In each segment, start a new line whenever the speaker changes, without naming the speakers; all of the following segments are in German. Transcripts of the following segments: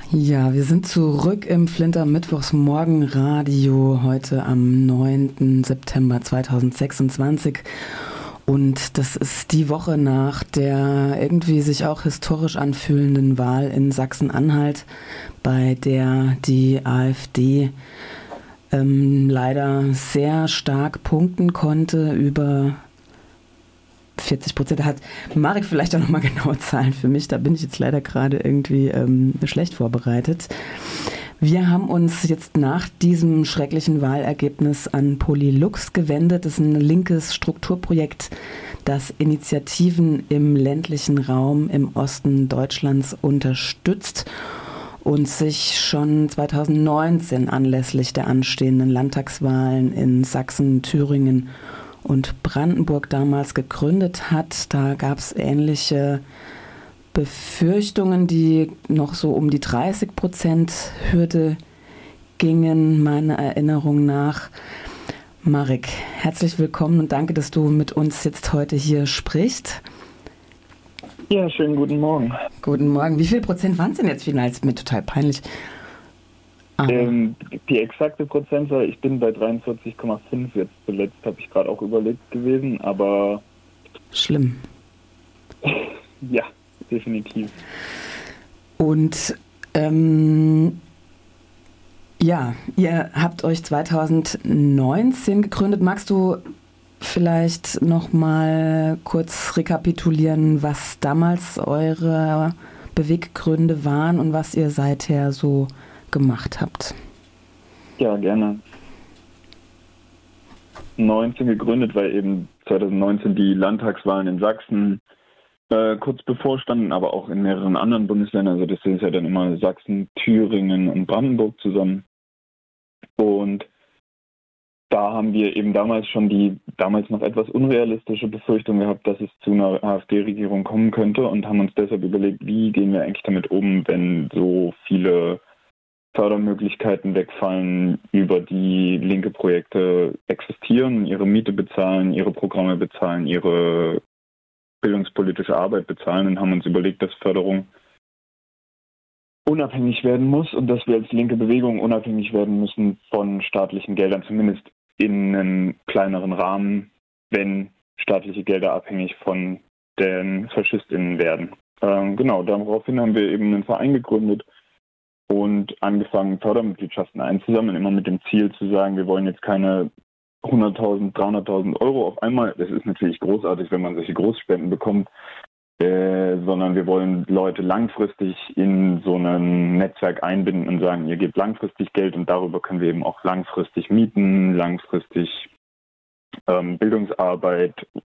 Ja, wir sind zurück im Flinter Mittwochsmorgenradio heute am 9. September 2026. Und das ist die Woche nach der irgendwie sich auch historisch anfühlenden Wahl in Sachsen-Anhalt, bei der die AfD leider sehr stark punkten konnte, über 40%. Hat Marek vielleicht auch nochmal genaue Zahlen für mich? Da bin ich jetzt leider gerade irgendwie schlecht vorbereitet. Wir haben uns jetzt nach diesem schrecklichen Wahlergebnis an Polylux gewendet. Das ist ein linkes Strukturprojekt, das Initiativen im ländlichen Raum im Osten Deutschlands unterstützt und sich schon 2019 anlässlich der anstehenden Landtagswahlen in Sachsen, Thüringen und Brandenburg damals gegründet hat. Da gab es ähnliche Befürchtungen, die noch so um die 30%-Hürde gingen, meiner Erinnerung nach. Marek, herzlich willkommen und danke, dass du mit uns jetzt heute hier sprichst.
Ja, schönen guten Morgen.
Guten Morgen. Wie viel Prozent waren es denn jetzt final? Ist mir total peinlich.
Die exakte Prozentzahl, ich bin bei 43,5 jetzt zuletzt, habe ich gerade auch überlegt gewesen, aber...
Schlimm.
Ja, definitiv.
Und ja, ihr habt euch 2019 gegründet. Magst du vielleicht noch mal kurz rekapitulieren, was damals eure Beweggründe waren und was ihr seither so gemacht habt?
Ja, gerne. 19 gegründet, weil eben 2019 die Landtagswahlen in Sachsen kurz bevorstanden, aber auch in mehreren anderen Bundesländern. Also das ist ja dann immer Sachsen, Thüringen und Brandenburg zusammen. Und da haben wir eben damals schon die damals noch etwas unrealistische Befürchtung gehabt, dass es zu einer AfD-Regierung kommen könnte und haben uns deshalb überlegt, wie gehen wir eigentlich damit um, wenn so viele Fördermöglichkeiten wegfallen, über die linke Projekte existieren, ihre Miete bezahlen, ihre Programme bezahlen, ihre bildungspolitische Arbeit bezahlen und haben uns überlegt, dass Förderung unabhängig werden muss und dass wir als linke Bewegung unabhängig werden müssen von staatlichen Geldern, zumindest in einem kleineren Rahmen, wenn staatliche Gelder abhängig von den FaschistInnen werden. Genau, daraufhin haben wir eben einen Verein gegründet und angefangen, Fördermitgliedschaften einzusammeln, immer mit dem Ziel zu sagen, wir wollen jetzt keine 100.000, 300.000 Euro auf einmal. Das ist natürlich großartig, wenn man solche Großspenden bekommt, sondern wir wollen Leute langfristig in so ein Netzwerk einbinden und sagen, ihr gebt langfristig Geld und darüber können wir eben auch langfristig Mieten, langfristig Bildungsarbeit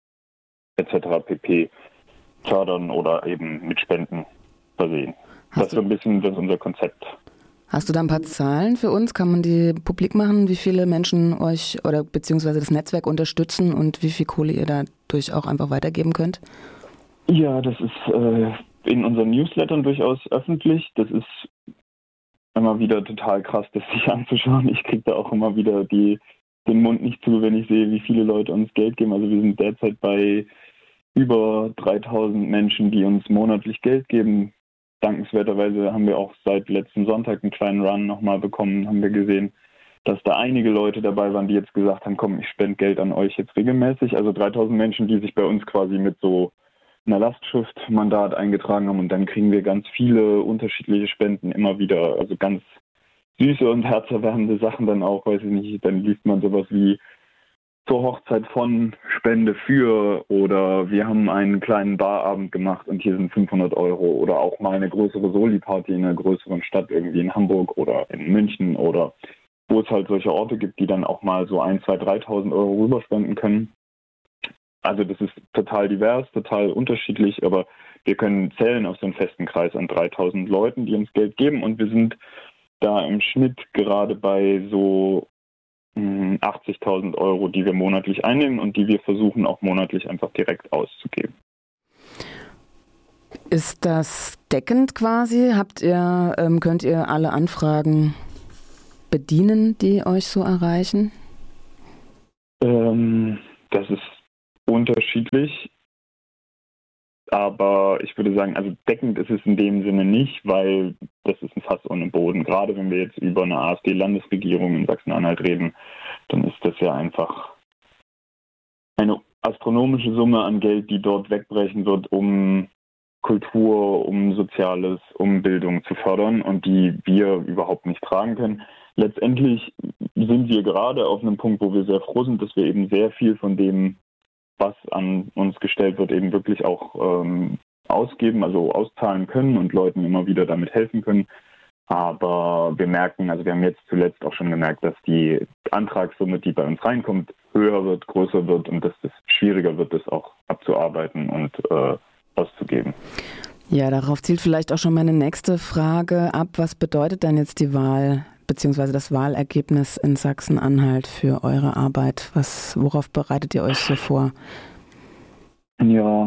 etc. pp. Fördern oder eben mit Spenden versehen. Das ist so ein bisschen unser Konzept.
Hast du da ein paar Zahlen für uns? Kann man die publik machen, wie viele Menschen euch oder beziehungsweise das Netzwerk unterstützen und wie viel Kohle ihr dadurch auch einfach weitergeben könnt?
Ja, das ist in unseren Newslettern durchaus öffentlich. Das ist immer wieder total krass, das sich anzuschauen. Ich kriege da auch immer wieder den Mund nicht zu, wenn ich sehe, wie viele Leute uns Geld geben. Also wir sind derzeit bei über 3.000 Menschen, die uns monatlich Geld geben. Dankenswerterweise haben wir auch seit letzten Sonntag einen kleinen Run nochmal bekommen, haben wir gesehen, dass da einige Leute dabei waren, die jetzt gesagt haben, komm, ich spende Geld an euch jetzt regelmäßig. Also 3.000 Menschen, die sich bei uns quasi mit so einer Lastschriftmandat eingetragen haben und dann kriegen wir ganz viele unterschiedliche Spenden immer wieder, also ganz süße und herzerwärmende Sachen dann auch, weiß ich nicht, dann liest man sowas wie zur Hochzeit von Spende für oder wir haben einen kleinen Barabend gemacht und hier sind 500 Euro oder auch mal eine größere Soli-Party in einer größeren Stadt, irgendwie in Hamburg oder in München oder wo es halt solche Orte gibt, die dann auch mal so 1.000, 2.000, 3.000 Euro rüberspenden können. Also das ist total divers, total unterschiedlich, aber wir können zählen auf so einen festen Kreis an 3.000 Leuten, die uns Geld geben und wir sind da im Schnitt gerade bei so 80.000 Euro, die wir monatlich einnehmen und die wir versuchen auch monatlich einfach direkt auszugeben.
Ist das deckend quasi? Könnt ihr alle Anfragen bedienen, die euch so erreichen?
Das ist unterschiedlich, aber ich würde sagen, also deckend ist es in dem Sinne nicht, weil das ist ein Fass ohne Boden. Gerade wenn wir jetzt über eine AfD-Landesregierung in Sachsen-Anhalt reden, dann ist das ja einfach eine astronomische Summe an Geld, die dort wegbrechen wird, um Kultur, um Soziales, um Bildung zu fördern und die wir überhaupt nicht tragen können. Letztendlich sind wir gerade auf einem Punkt, wo wir sehr froh sind, dass wir eben sehr viel von dem, was an uns gestellt wird, eben wirklich auch ausgeben, also auszahlen können und Leuten immer wieder damit helfen können. Aber wir merken, also wir haben jetzt zuletzt auch schon gemerkt, dass die Antragssumme, die bei uns reinkommt, höher wird, größer wird und dass es schwieriger wird, das auch abzuarbeiten und auszugeben.
Ja, darauf zielt vielleicht auch schon meine nächste Frage ab. Was bedeutet denn jetzt die Wahl bzw. das Wahlergebnis in Sachsen-Anhalt für eure Arbeit? Worauf bereitet ihr euch so vor?
Ja,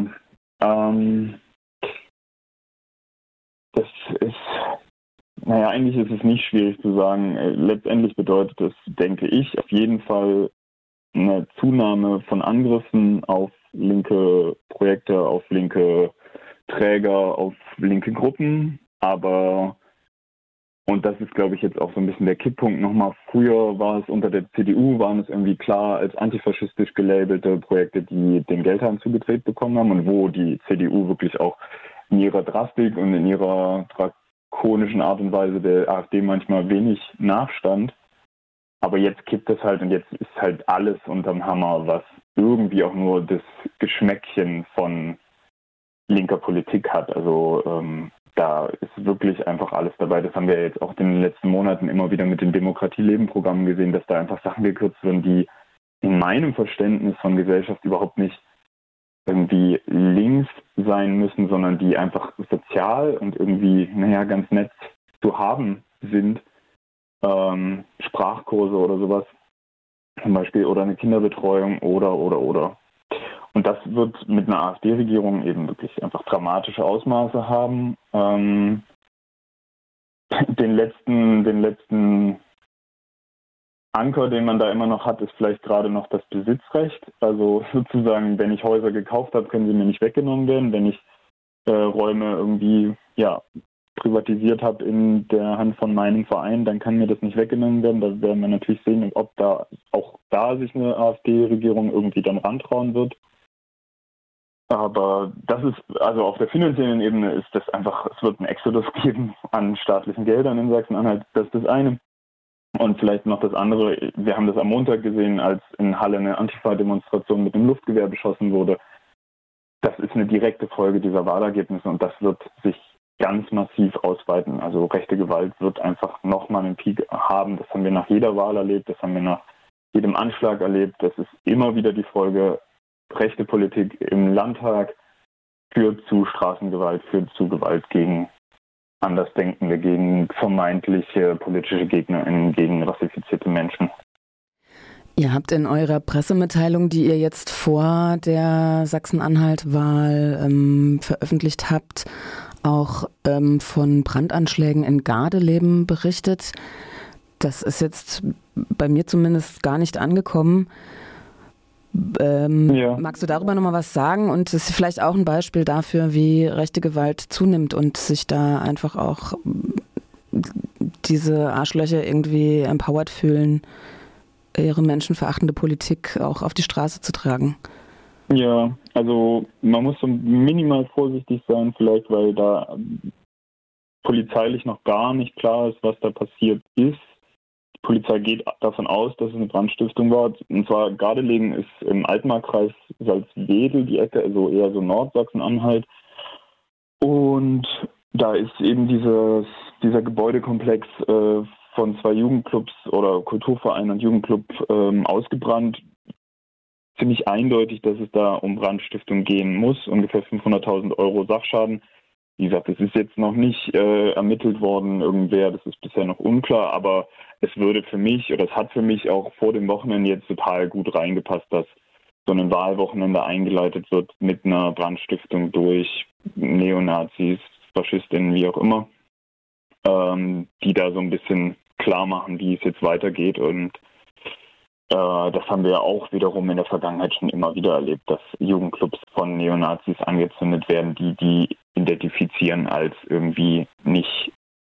das ist, eigentlich ist es nicht schwierig zu sagen. Letztendlich bedeutet es, denke ich, auf jeden Fall eine Zunahme von Angriffen auf linke Projekte, auf linke Träger, auf linke Gruppen. Aber, und das ist, glaube ich, jetzt auch so ein bisschen der Kipppunkt nochmal, früher war es unter der CDU, waren es irgendwie klar als antifaschistisch gelabelte Projekte, die den Geldhahn zugedreht bekommen haben und wo die CDU wirklich auch in ihrer Drastik und in ihrer drakonischen Art und Weise der AfD manchmal wenig nachstand. Aber jetzt kippt es halt und jetzt ist halt alles unterm Hammer, was irgendwie auch nur das Geschmäckchen von linker Politik hat. Also da ist wirklich einfach alles dabei. Das haben wir jetzt auch in den letzten Monaten immer wieder mit den Demokratie-Leben-Programmen gesehen, dass da einfach Sachen gekürzt werden, die in meinem Verständnis von Gesellschaft überhaupt nicht irgendwie links sein müssen, sondern die einfach sozial und irgendwie, ganz nett zu haben sind. Sprachkurse oder sowas zum Beispiel oder eine Kinderbetreuung oder. Und das wird mit einer AfD-Regierung eben wirklich einfach dramatische Ausmaße haben. Den letzten Anker, den man da immer noch hat, ist vielleicht gerade noch das Besitzrecht. Also sozusagen, wenn ich Häuser gekauft habe, können sie mir nicht weggenommen werden. Wenn ich Räume irgendwie privatisiert habe in der Hand von meinem Verein, dann kann mir das nicht weggenommen werden. Da werden wir natürlich sehen, ob da sich eine AfD-Regierung irgendwie dann rantrauen wird. Aber das ist, also auf der finanziellen Ebene ist das einfach, es wird einen Exodus geben an staatlichen Geldern in Sachsen-Anhalt. Das ist das eine. Und vielleicht noch das andere, wir haben das am Montag gesehen, als in Halle eine Antifa-Demonstration mit einem Luftgewehr beschossen wurde. Das ist eine direkte Folge dieser Wahlergebnisse und das wird sich ganz massiv ausweiten. Also rechte Gewalt wird einfach nochmal einen Peak haben. Das haben wir nach jeder Wahl erlebt, das haben wir nach jedem Anschlag erlebt. Das ist immer wieder die Folge, rechte Politik im Landtag führt zu Straßengewalt, führt zu Gewalt gegen Andersdenkende, gegen vermeintliche politische GegnerInnen, gegen rassifizierte Menschen.
Ihr habt in eurer Pressemitteilung, die ihr jetzt vor der Sachsen-Anhalt-Wahl veröffentlicht habt, auch von Brandanschlägen in Gardeleben berichtet. Das ist jetzt bei mir zumindest gar nicht angekommen. Magst du darüber nochmal was sagen? Und es ist vielleicht auch ein Beispiel dafür, wie rechte Gewalt zunimmt und sich da einfach auch diese Arschlöcher irgendwie empowered fühlen, ihre menschenverachtende Politik auch auf die Straße zu tragen.
Ja, also man muss so minimal vorsichtig sein vielleicht, weil da polizeilich noch gar nicht klar ist, was da passiert ist. Die Polizei geht davon aus, dass es eine Brandstiftung war. Und zwar Gardelegen ist im Altmarkkreis Salzwedel, die Ecke, also eher so Nordsachsen-Anhalt. Und da ist eben dieser Gebäudekomplex von 2 Jugendclubs oder Kulturvereinen und Jugendclub ausgebrannt. Ziemlich eindeutig, dass es da um Brandstiftung gehen muss. Ungefähr 500.000 Euro Sachschaden. Wie gesagt, das ist jetzt noch nicht ermittelt worden, irgendwer, das ist bisher noch unklar, aber es würde für mich, oder es hat für mich auch vor dem Wochenende jetzt total gut reingepasst, dass so ein Wahlwochenende eingeleitet wird mit einer Brandstiftung durch Neonazis, Faschistinnen, wie auch immer, die da so ein bisschen klar machen, wie es jetzt weitergeht. Und das haben wir ja auch wiederum in der Vergangenheit schon immer wieder erlebt, dass Jugendclubs von Neonazis angezündet werden, die identifizieren als irgendwie nicht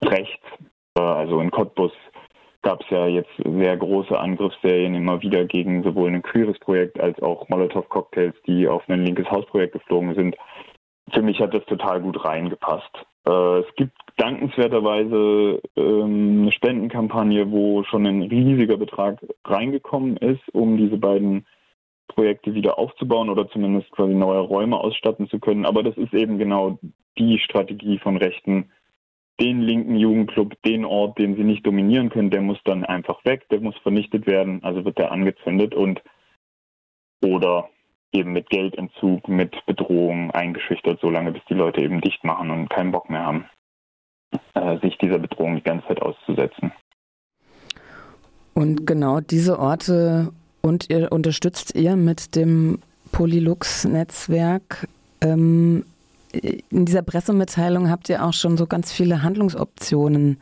rechts. Also in Cottbus gab es ja jetzt sehr große Angriffsserien immer wieder gegen sowohl ein queeres Projekt als auch Molotow-Cocktails, die auf ein linkes Hausprojekt geflogen sind. Für mich hat das total gut reingepasst. Es gibt dankenswerterweise eine Spendenkampagne, wo schon ein riesiger Betrag reingekommen ist, um diese beiden Projekte wieder aufzubauen oder zumindest quasi neue Räume ausstatten zu können. Aber das ist eben genau die Strategie von Rechten. Den linken Jugendclub, den Ort, den sie nicht dominieren können, der muss dann einfach weg, der muss vernichtet werden, also wird der angezündet oder eben mit Geldentzug, mit Bedrohung eingeschüchtert, solange bis die Leute eben dicht machen und keinen Bock mehr haben, sich dieser Bedrohung die ganze Zeit auszusetzen.
Und genau diese Orte unterstützt ihr mit dem Polylux-Netzwerk. In dieser Pressemitteilung habt ihr auch schon so ganz viele Handlungsoptionen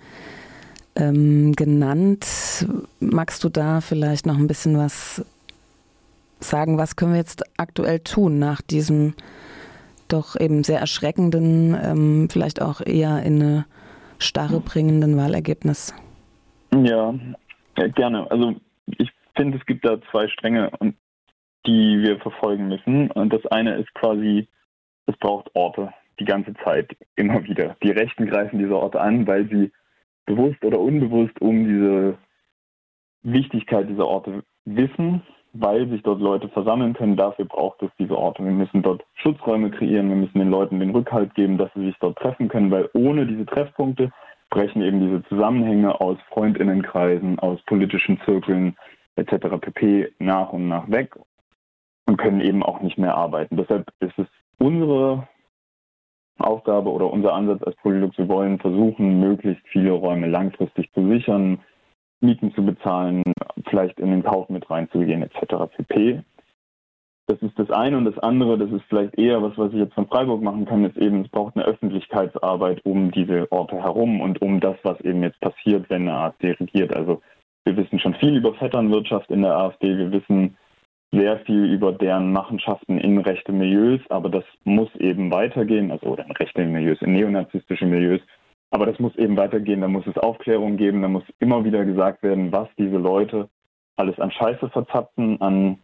genannt. Magst du da vielleicht noch ein bisschen was sagen? Was können wir jetzt aktuell tun nach diesem doch eben sehr erschreckenden, vielleicht auch eher in eine Starre bringenden Wahlergebnis?
Ja, gerne. Also ich finde, es gibt da zwei Stränge, die wir verfolgen müssen. Und das eine ist quasi, es braucht Orte die ganze Zeit, immer wieder. Die Rechten greifen diese Orte an, weil sie bewusst oder unbewusst um diese Wichtigkeit dieser Orte wissen, weil sich dort Leute versammeln können. Dafür braucht es diese Orte. Wir müssen dort Schutzräume kreieren, wir müssen den Leuten den Rückhalt geben, dass sie sich dort treffen können, weil ohne diese Treffpunkte brechen eben diese Zusammenhänge aus Freundinnenkreisen, aus politischen Zirkeln etc. pp. Nach und nach weg und können eben auch nicht mehr arbeiten. Deshalb ist es unsere Aufgabe oder unser Ansatz als Polylux, wir wollen versuchen, möglichst viele Räume langfristig zu sichern, Mieten zu bezahlen, vielleicht in den Kauf mit reinzugehen etc. pp. Das ist das eine. Und das andere, das ist vielleicht eher was ich jetzt von Freiburg machen kann, ist eben, es braucht eine Öffentlichkeitsarbeit um diese Orte herum und um das, was eben jetzt passiert, wenn eine AfD regiert. Also wir wissen schon viel über Vetternwirtschaft in der AfD, wir wissen sehr viel über deren Machenschaften in rechte Milieus, aber das muss eben weitergehen, also oder in rechte Milieus, in neonazistische Milieus, aber das muss eben weitergehen, da muss es Aufklärung geben, da muss immer wieder gesagt werden, was diese Leute alles an Scheiße verzapfen, an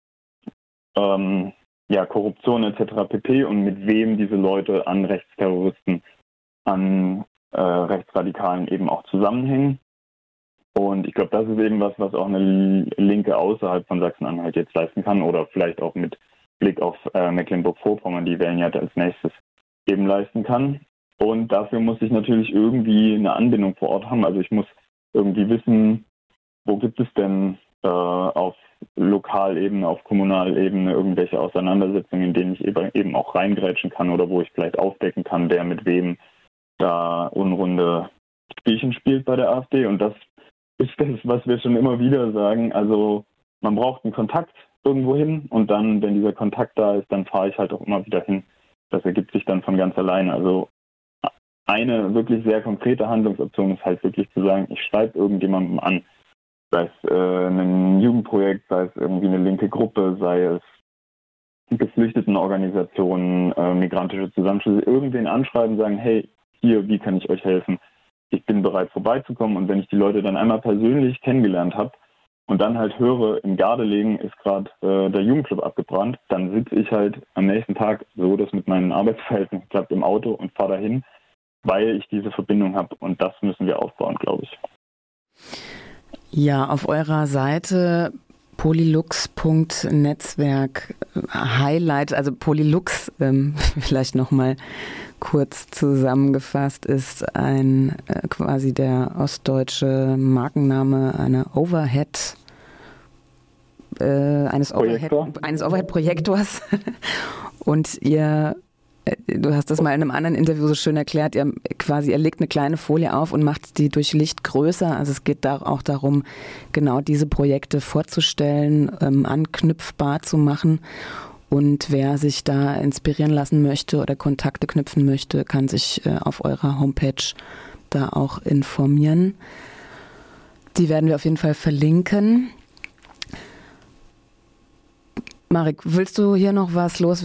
Korruption etc. pp. Und mit wem diese Leute an Rechtsterroristen, an Rechtsradikalen eben auch zusammenhängen. Und ich glaube, das ist eben was auch eine Linke außerhalb von Sachsen-Anhalt jetzt leisten kann oder vielleicht auch mit Blick auf Mecklenburg-Vorpommern, die wählen ja als nächstes, eben leisten kann. Und dafür muss ich natürlich irgendwie eine Anbindung vor Ort haben. Also ich muss irgendwie wissen, wo gibt es denn auf Lokalebene, auf Kommunalebene irgendwelche Auseinandersetzungen, in denen ich eben auch reingrätschen kann oder wo ich vielleicht aufdecken kann, wer mit wem da unrunde Spielchen spielt bei der AfD. Und das ist das, was wir schon immer wieder sagen. Also man braucht einen Kontakt irgendwo hin und dann, wenn dieser Kontakt da ist, dann fahre ich halt auch immer wieder hin. Das ergibt sich dann von ganz alleine. Also eine wirklich sehr konkrete Handlungsoption ist halt wirklich zu sagen, ich schreibe irgendjemandem an, sei es ein Jugendprojekt, sei es irgendwie eine linke Gruppe, sei es Geflüchtetenorganisationen, migrantische Zusammenschlüsse, irgendwen anschreiben, sagen, hey, hier, wie kann ich euch helfen? Ich bin bereit vorbeizukommen. Und wenn ich die Leute dann einmal persönlich kennengelernt habe und dann halt höre, im Gardelegen ist gerade der Jugendclub abgebrannt, dann sitze ich halt am nächsten Tag, so das mit meinen Arbeitsverhältnissen klappt, im Auto und fahre dahin, weil ich diese Verbindung habe. Und das müssen wir aufbauen, glaube ich.
Ja, auf eurer Seite polylux.netzwerk Highlight, also Polylux, vielleicht nochmal kurz zusammengefasst, ist ein quasi der ostdeutsche Markenname eines Overhead-Projektors. Und du hast das mal in einem anderen Interview so schön erklärt, ihr legt eine kleine Folie auf und macht die durch Licht größer. Also es geht da auch darum, genau diese Projekte vorzustellen, anknüpfbar zu machen. Und wer sich da inspirieren lassen möchte oder Kontakte knüpfen möchte, kann sich auf eurer Homepage da auch informieren. Die werden wir auf jeden Fall verlinken. Marek, willst du hier noch was loswerden?